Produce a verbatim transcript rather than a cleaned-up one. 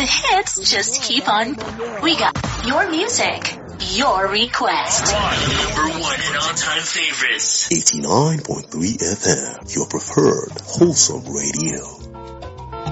hits just keep on. We got your music, your request. Number one and all-time favorites. eighty-nine point three F M, your preferred wholesome radio.